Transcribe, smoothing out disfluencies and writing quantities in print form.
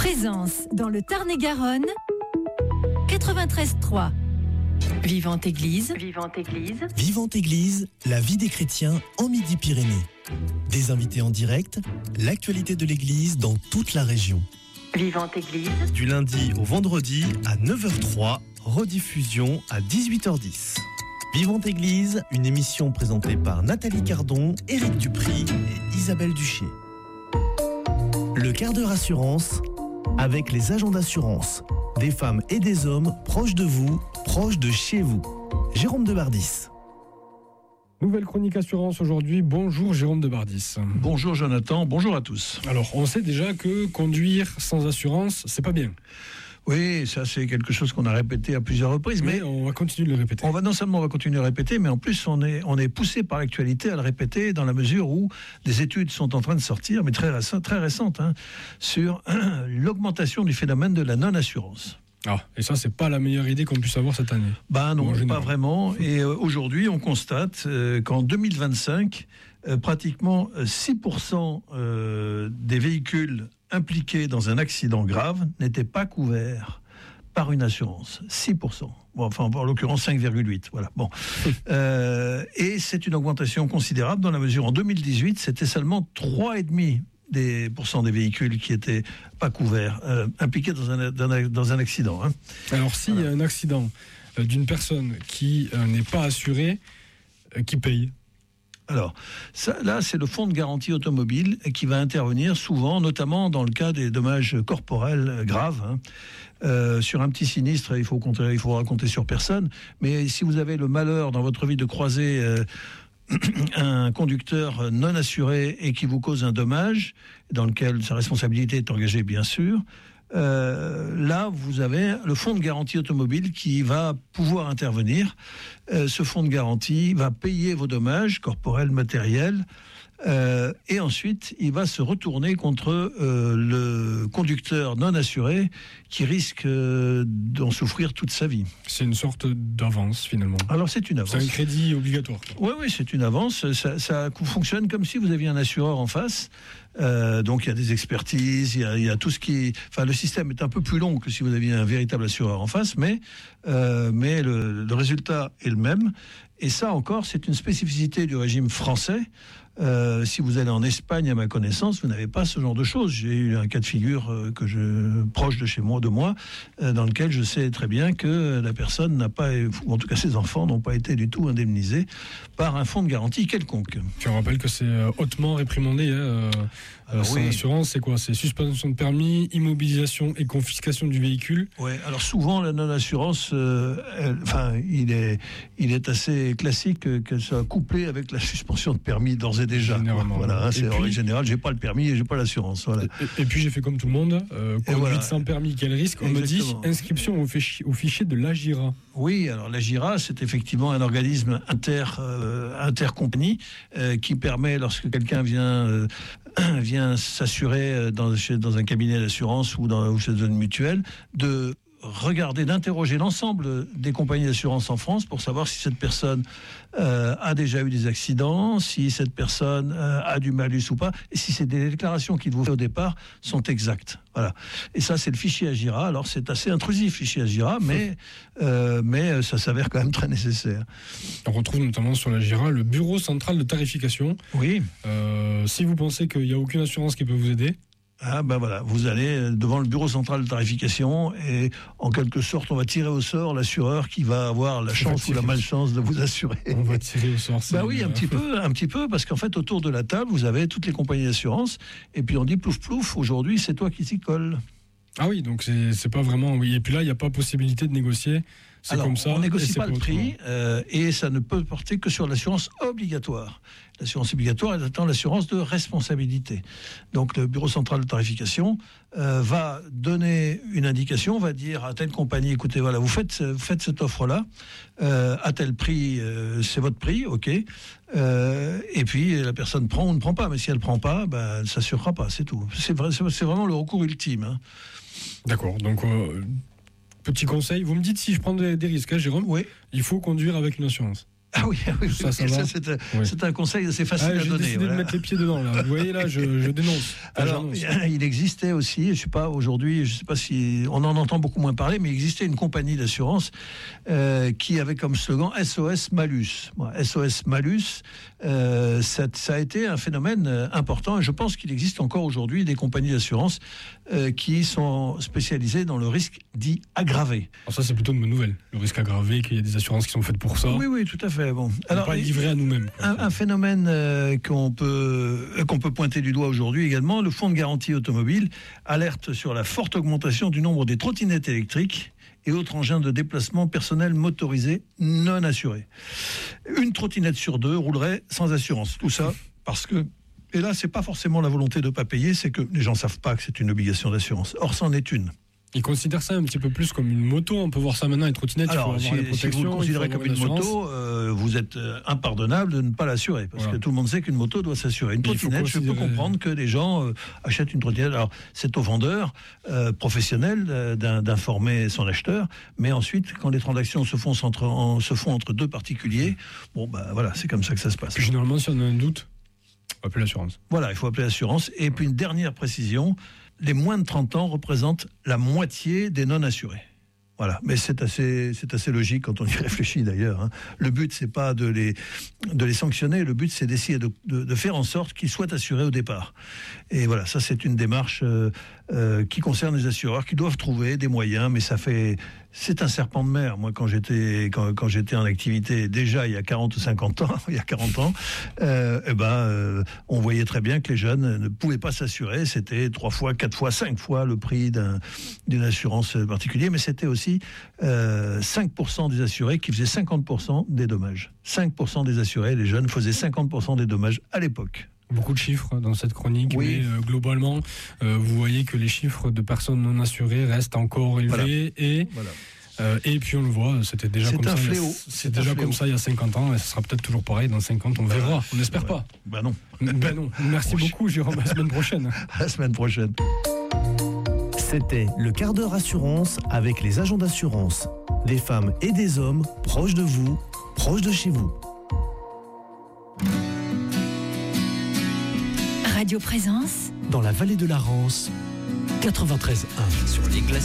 Présence dans le Tarn-et-Garonne, 93.3. Vivante Église. Vivante Église. Vivante Église, la vie des chrétiens en Midi-Pyrénées. Des invités en direct, l'actualité de l'Église dans toute la région. Vivante Église. Du lundi au vendredi à 9h03, rediffusion à 18h10. Vivante Église, une émission présentée par Nathalie Cardon, Éric Dupry et Isabelle Duchier. Le quart d'heure assurance avec les agents d'assurance. Des femmes et des hommes proches de vous, proches de chez vous. Jérôme Debardis. Nouvelle chronique assurance aujourd'hui. Bonjour Jérôme Debardis. Bonjour Jonathan, bonjour à tous. Alors, on sait déjà que conduire sans assurance, c'est pas bien. Oui, ça c'est quelque chose qu'on a répété à plusieurs reprises. Mais on va continuer de le répéter. Non seulement on va continuer de le répéter, mais en plus on est poussé par l'actualité à le répéter dans la mesure où des études sont en train de sortir, mais très récentes, sur l'augmentation du phénomène de la non-assurance. Ah, et ça, c'est pas la meilleure idée qu'on puisse avoir cette année. Non, pas vraiment. Et aujourd'hui, on constate qu'en 2025, pratiquement 6% des véhicules impliqués dans un accident grave n'étaient pas couverts par une assurance. 6%. En l'occurrence 5,8. Voilà. Bon. Et c'est une augmentation considérable dans la mesure en 2018, c'était seulement 3,5% des véhicules qui n'étaient pas couverts, impliqués dans un accident. Alors, s'il y a un accident d'une personne qui n'est pas assurée, qui paye ? Alors, là, c'est le fonds de garantie automobile qui va intervenir souvent, notamment dans le cas des dommages corporels graves. Sur un petit sinistre, il faut raconter sur personne. Mais si vous avez le malheur dans votre vie de croiser un conducteur non assuré et qui vous cause un dommage, dans lequel sa responsabilité est engagée, bien sûr, là, vous avez le fonds de garantie automobile qui va pouvoir intervenir. Ce fonds de garantie va payer vos dommages corporels, matériels, et ensuite, il va se retourner contre le conducteur non assuré qui risque d'en souffrir toute sa vie. C'est une sorte d'avance, finalement. Alors, c'est une avance. C'est un crédit obligatoire. Oui, c'est une avance. Ça fonctionne comme si vous aviez un assureur en face. Donc, il y a des expertises, il y a tout ce qui... Enfin, le système est un peu plus long que si vous aviez un véritable assureur en face, mais le résultat est le même. Et ça encore, c'est une spécificité du régime français. Si vous allez en Espagne, à ma connaissance, vous n'avez pas ce genre de choses. J'ai eu un cas de figure proche de chez moi, dans lequel je sais très bien que la personne n'a pas, ou en tout cas ses enfants n'ont pas été du tout indemnisés par un fonds de garantie quelconque. Je rappelle que c'est hautement réprimandé. Sans assurance, c'est quoi ? C'est suspension de permis, immobilisation et confiscation du véhicule. Oui, alors souvent la non-assurance, il est assez classique qu'elle soit couplée avec la suspension de permis d'ores et déjà. Voilà, c'est en règle générale, j'ai pas le permis et j'ai pas l'assurance. Voilà. Et puis j'ai fait comme tout le monde, conduite sans permis, quel risque ? On Exactement. me dit inscription au fichier de l'AGIRA. Oui, alors l'AGIRA, c'est effectivement un organisme intercompagnie qui permet, lorsque quelqu'un vient s'assurer dans un cabinet d'assurance ou chez une mutuelle, de regarder, d'interroger l'ensemble des compagnies d'assurance en France pour savoir si cette personne a déjà eu des accidents, si cette personne a du malus ou pas, et si des déclarations qu'il vous fait au départ sont exactes. Voilà. Et ça, c'est le fichier AGIRA. Alors, c'est assez intrusif, fichier AGIRA, mais ça s'avère quand même très nécessaire. On retrouve notamment sur l'AGIRA le bureau central de tarification. Oui. Si vous pensez qu'il n'y a aucune assurance qui peut vous aider, vous allez devant le bureau central de tarification et en quelque sorte on va tirer au sort l'assureur qui va avoir la chance ou la malchance de vous assurer. On va tirer au sort. Oui, un petit peu, parce qu'en fait autour de la table vous avez toutes les compagnies d'assurance et puis on dit plouf plouf, aujourd'hui c'est toi qui t'y colle. Ah oui, donc c'est pas vraiment... Oui. Et puis là, il n'y a pas possibilité de négocier. C'est alors, comme ça. On ne négocie pas le prix et ça ne peut porter que sur l'assurance obligatoire. L'assurance obligatoire est attend l'assurance de responsabilité. Donc le bureau central de tarification va donner une indication, va dire à telle compagnie, écoutez, voilà, vous faites cette offre-là, à tel prix, c'est votre prix, ok. Et puis la personne prend ou ne prend pas, mais si elle ne prend pas, elle ne s'assurera pas, c'est tout. C'est vraiment le recours ultime. D'accord, donc petit conseil, vous me dites si je prends des risques, Jérôme ? Oui. Il faut conduire avec une assurance. Ah oui, Ça c'est un conseil assez facile à donner. J'ai décidé de mettre les pieds dedans, là. Vous voyez, là, je dénonce. Alors, il existait aussi, je sais pas, aujourd'hui, je sais pas si on en entend beaucoup moins parler, mais il existait une compagnie d'assurance qui avait comme slogan SOS Malus. SOS Malus, ça a été un phénomène important, et je pense qu'il existe encore aujourd'hui des compagnies d'assurance qui sont spécialisées dans le risque dit aggravé. Alors ça, c'est plutôt une bonne nouvelle, le risque aggravé, qu'il y a des assurances qui sont faites pour ça. Oui, tout à fait. Bon. Alors, pas livré à nous-mêmes. Un phénomène qu'on peut pointer du doigt aujourd'hui également, le fonds de garantie automobile alerte sur la forte augmentation du nombre des trottinettes électriques et autres engins de déplacement personnel motorisés non assurés. Une trottinette sur 2 roulerait sans assurance. Tout ça parce que, et là, c'est pas forcément la volonté de ne pas payer, c'est que les gens savent pas que c'est une obligation d'assurance. Or, c'en est une. Ils considèrent ça un petit peu plus comme une moto. On peut voir ça maintenant, une trottinette. Alors, si vous le considérez comme une moto, vous êtes impardonnable de ne pas l'assurer. Parce que tout le monde sait qu'une moto doit s'assurer. Une trottinette, je peux comprendre que les gens achètent une trottinette. Alors, c'est au vendeur professionnel d'informer son acheteur. Mais ensuite, quand les transactions se font entre deux particuliers, voilà, c'est comme ça que ça se passe. Puis, généralement, si on a un doute, il faut appeler l'assurance. Voilà, il faut appeler l'assurance. Et puis, une dernière précision. Les moins de 30 ans représentent la moitié des non-assurés. Voilà, mais c'est assez logique quand on y réfléchit d'ailleurs. Hein. Le but, c'est pas de les sanctionner, le but, c'est d'essayer de faire en sorte qu'ils soient assurés au départ. Et voilà, ça, c'est une démarche qui concerne les assureurs, qui doivent trouver des moyens, mais c'est un serpent de mer. Moi, quand j'étais en activité, déjà il y a 40 ou 50 ans, on voyait très bien que les jeunes ne pouvaient pas s'assurer. C'était 3 fois, 4 fois, 5 fois le prix d'une assurance particulière, mais c'était aussi 5% des assurés qui faisaient 50% des dommages. 5% des assurés, les jeunes, faisaient 50% des dommages à l'époque. Beaucoup de chiffres dans cette chronique, oui. Mais globalement, vous voyez que les chiffres de personnes non assurées restent encore élevés. Et puis on le voit, c'était déjà comme ça. C'est déjà comme ça il y a 50 ans, et ce sera peut-être toujours pareil dans 50, on verra. On n'espère pas. Non. Merci beaucoup, Jérôme. À la semaine prochaine. À la semaine prochaine. C'était le quart d'heure assurance avec les agents d'assurance. Des femmes et des hommes proches de vous, proches de chez vous. Radio Présence. Dans la vallée de la Rance, 93.1. Sur les glaciers.